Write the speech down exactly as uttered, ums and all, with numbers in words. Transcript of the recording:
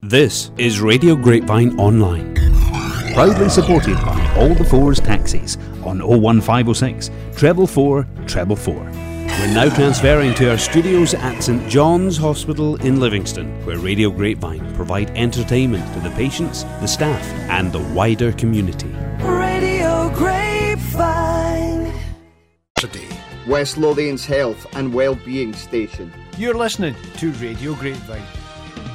This is Radio Grapevine Online, proudly supported by All the Fours Taxis on oh one five oh six, treble four, treble four. We're now transferring to our studios at St John's Hospital in Livingston, where Radio Grapevine provide entertainment to the patients, the staff and the wider community. Radio Grapevine. West Lothian's health and well-being station. You're listening to Radio Grapevine.